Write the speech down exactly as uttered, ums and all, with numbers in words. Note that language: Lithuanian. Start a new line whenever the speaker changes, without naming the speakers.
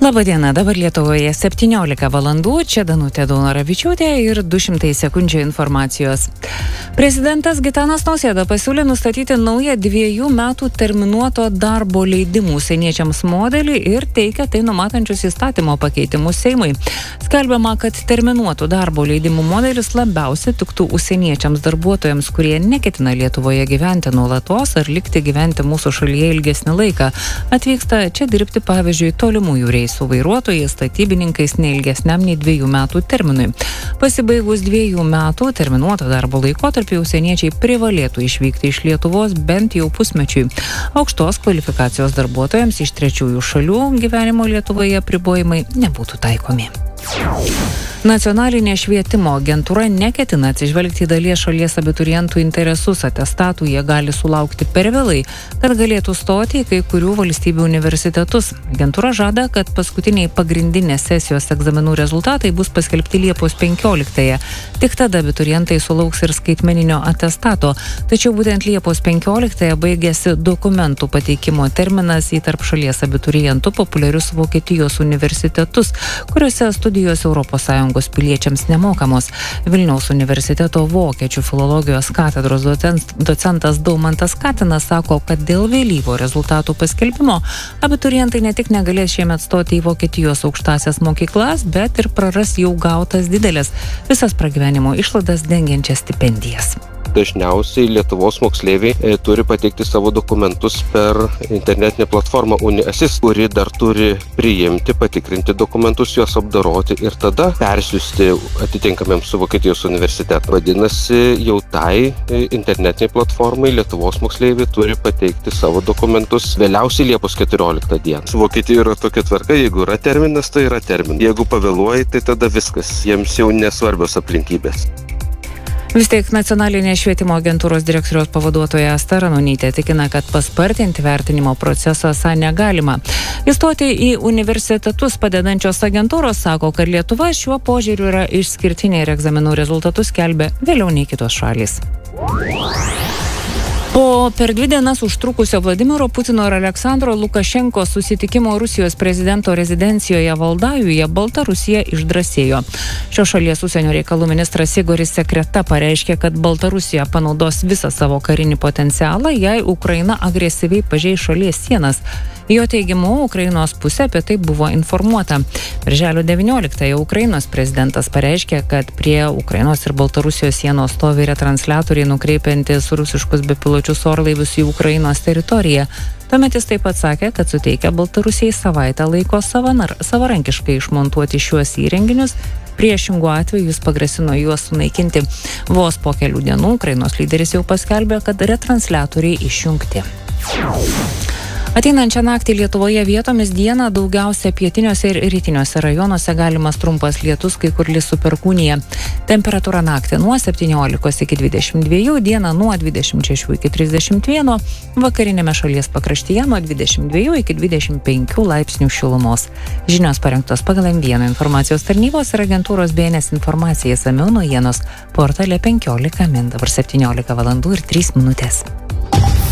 Labadiena, dabar Lietuvoje septyniolika valandų, čia Danutė Daunoravičiūtė ir du šimtai sekundžių informacijos. Prezidentas Gitanas Nausėda pasiūlė nustatyti naują dviejų metų terminuoto darbo leidimų užsieniečiams modelį ir teikia tai numatančius įstatymo pakeitimus Seimui. Skelbiama, kad terminuotų darbo leidimų modelis labiausiai tiktų užsieniečiams darbuotojams, kurie neketina Lietuvoje gyventi nuolatos ar likti gyventi mūsų šalyje ilgesnį laiką. Atvyksta čia dirbti, pavyzdžiui, tolimųjų reisų su vairuotojais, statybininkais neilgesniam nei dviejų metų terminui. Pasibaigus dviejų metų terminuoto darbo laikotarpį užsieniečiai privalėtų išvykti iš Lietuvos bent jau pusmečiui. Aukštos kvalifikacijos darbuotojams iš trečiųjų šalių gyvenimo Lietuvoje apribojimai nebūtų taikomi. Nacionalinė švietimo agentūra neketina atsižvelgti į dalies šalies abiturientų interesus. Atestatų jie gali sulaukti per vėlai, kad galėtų stoti į kai kurių valstybių universitetus. Agentūra žada, kad paskutiniai pagrindinės sesijos egzaminų rezultatai bus paskelbti Liepos penkioliktąją. Tik tada abiturientai sulauks ir skaitmeninio atestato. Tačiau būtent Liepos penkioliktąją baigėsi dokumentų pateikimo terminas į tarp šalies abiturientų populiarius Vokietijos universitetus, kuriuose studijos Europos Sąjungos piliečiams nemokamos. Vilniaus universiteto vokiečių filologijos katedros docentas Daumantas Katinas sako, kad dėl vėlyvo rezultatų paskelbimo abiturientai ne tik negalės šiemet stoti į Vokietijos aukštasias mokyklas, bet ir praras jau gautas didelės visas pragyvenimo išlaidas dengiančias stipendijas.
Dažniausiai Lietuvos moksleiviai e, turi pateikti savo dokumentus per internetinę platformą UniAssist, kuri dar turi priimti, patikrinti dokumentus, juos apdoroti ir tada persiųsti atitinkamiem su Vokietijos universitetu. Vadinasi, jau tai e, internetiniai platformai Lietuvos moksleiviai turi pateikti savo dokumentus vėliausiai Liepos keturioliktą dieną. Su Vokietija yra tokia tvarka, jeigu yra terminas, tai yra terminas. Jeigu pavėluoji, tai tada viskas, jiems jau nesvarbios aplinkybės.
Vis tiek nacionalinė švietimo agentūros direktoriaus pavaduotoja Asta Ranonytė tikina, kad paspartinti vertinimo procesą esą negalima. Įstoti į universitetus padedančios agentūros sako, kad Lietuva šiuo požiūriu yra išskirtinė ir egzaminų rezultatus skelbia vėliau nei kitos šalys. Po per dvi dienas užtrukusio Vladimiro Putino ir Aleksandro Lukašenkos susitikimo Rusijos prezidento rezidencijoje Valdajuje Baltarusija išdrąsėjo. Šios šalies užsienio reikalų ministras Igoris Sekreta pareiškė, kad Baltarusija panaudos visą savo karinį potencialą, jei Ukraina agresyviai pažeis šalies sienas. Jo teigimu, Ukrainos pusė apie tai buvo informuota. Birželio devynioliktąją Ukrainos prezidentas pareiškė, kad prie Ukrainos ir Baltarusijos sienos stovi retransliatoriai nukreipiantis rusiškus bepiločius orlaivius į Ukrainos teritoriją. Tuomet jis taip pat sakė, kad suteikia Baltarusijai savaitę laiko savanar, savarankiškai išmontuoti šiuos įrenginius. Priešingų atveju jis pagrasino juos sunaikinti. Vos po kelių dienų Ukrainos lyderis jau paskelbė, kad retransliatoriai išjungti. Ateinančią naktį Lietuvoje vietomis dieną daugiausia pietiniuose ir rytiniuose rajonuose galimas trumpas lietus, kai kur lis su perkūnija. Temperatūra naktį nuo septyniolikos iki dvidešimt dviejų, dieną nuo dvidešimt šešių iki trisdešimt vieno, vakarinėme šalies pakraštyje nuo dvidešimt dviejų iki dvidešimt penkių laipsnių šilumos. Žinios parengtos pagal M vieną informacijos tarnybos ir agentūros B N S informacija, išsamiau naujienos portale penkiolika min, dabar septyniolika valandų ir trys minutės.